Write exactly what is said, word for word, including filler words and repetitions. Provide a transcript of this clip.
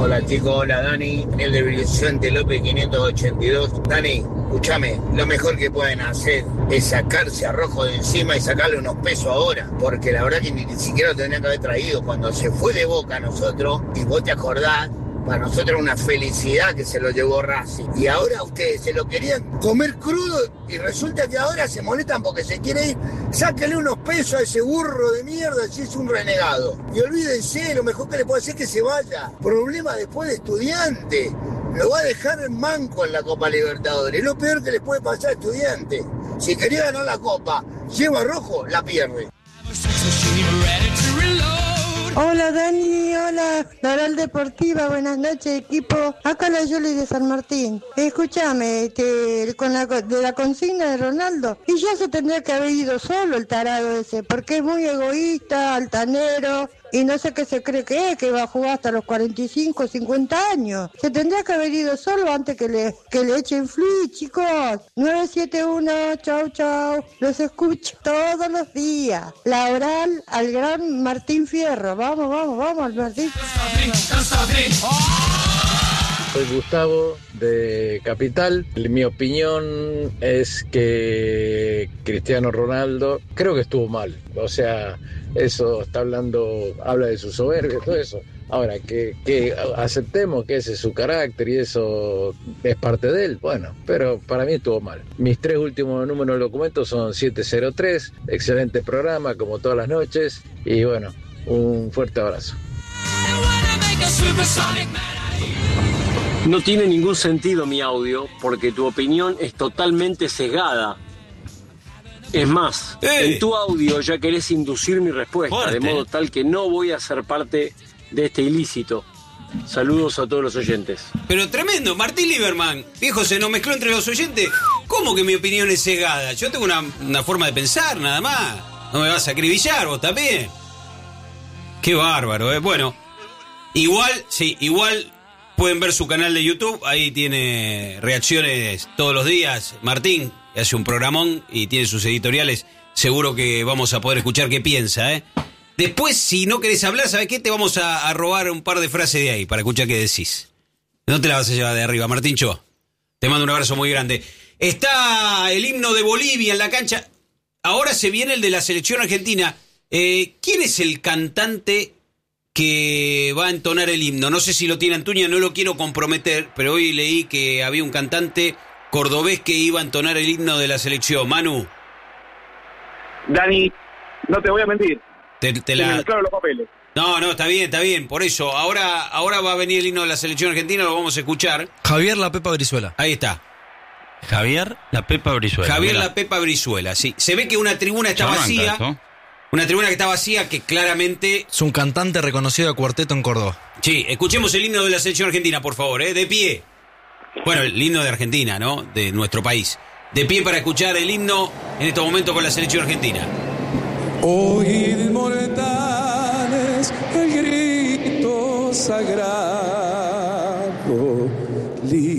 Hola chicos, hola Dani, el de Vicente López quinientos ochenta y dos. Dani, escúchame, lo mejor que pueden hacer es sacarse a Rojo de encima y sacarle unos pesos ahora, porque la verdad que ni siquiera lo tendría que haber traído cuando se fue de Boca a nosotros, y vos te acordás, para nosotros una felicidad que se lo llevó Racing. Y ahora ustedes se lo querían comer crudo y resulta que ahora se molestan porque se quiere ir. Sáquenle unos pesos a ese burro de mierda si es un renegado. Y olvídense, lo mejor que le puede hacer es que se vaya. Problema después de Estudiante. Lo va a dejar en manco en la Copa Libertadores. Es lo peor que le puede pasar a Estudiante. Si quería ganar la Copa, lleva rojo, la pierde. Hola Dani, hola Laral Deportiva, buenas noches equipo, acá la Yoli de San Martín. Escúchame, este, con la, de la consigna de Ronaldo, y ya se tendría que haber ido solo el tarado ese, porque es muy egoísta, altanero, y no sé qué se cree que es, que va a jugar hasta los cuarenta y cinco, cincuenta años. Se tendría que haber ido solo antes que le, que le echen fluid, chicos. nueve siete uno, chau chau, los escucho todos los días. La oral al gran Martín Fierro, vamos, vamos, vamos al Martín. Soy Gustavo de Capital. Mi opinión es que Cristiano Ronaldo creo que estuvo mal. O sea, eso está hablando, habla de su soberbia, todo eso. Ahora, que, que aceptemos que ese es su carácter y eso es parte de él, bueno, pero para mí estuvo mal. Mis tres últimos números de documentos son siete cero tres, excelente programa como todas las noches y bueno, un fuerte abrazo. No tiene ningún sentido mi audio porque tu opinión es totalmente sesgada. Es más, ¡Ey! En tu audio ya querés inducir mi respuesta, Fuerte. De modo tal que no voy a ser parte de este ilícito. Saludos a todos los oyentes. Pero tremendo, Martín Lieberman, viejo, se nos mezcló entre los oyentes. ¿Cómo que mi opinión es cegada? Yo tengo una, una forma de pensar, nada más. No me vas a acribillar, vos también. Qué bárbaro, ¿eh? Bueno, igual, sí, igual pueden ver su canal de YouTube. Ahí tiene reacciones todos los días. Martín hace un programón y tiene sus editoriales. Seguro que vamos a poder escuchar qué piensa, ¿eh? Después, si no querés hablar, ¿sabés qué? Te vamos a, a robar un par de frases de ahí para escuchar qué decís. No te la vas a llevar de arriba, Martín Cho. Te mando un abrazo muy grande. Está el himno de Bolivia en la cancha. Ahora se viene el de la selección argentina. Eh, ¿Quién es el cantante que va a entonar el himno? No sé si lo tiene Antuña, no lo quiero comprometer, pero hoy leí que había un cantante cordobés que iba a entonar el himno de la selección. Manu. Dani, no te voy a mentir. Te, te la... Claro, los papeles. No, no, está bien, está bien. Por eso, ahora, ahora va a venir el himno de la selección argentina, lo vamos a escuchar. Javier La Pepa Brizuela. Ahí está. Javier La Pepa Brizuela. Javier mirá. La Pepa Brizuela, sí. Se ve que una tribuna está vacía. Esto. Una tribuna que está vacía, que claramente... Es un cantante reconocido de cuarteto en Córdoba. Sí, escuchemos el himno de la selección argentina, por favor, ¿eh? De pie. Bueno, el himno de Argentina, ¿no? De nuestro país. De pie para escuchar el himno en estos momentos con la selección argentina. Oíd mortales el grito sagrado.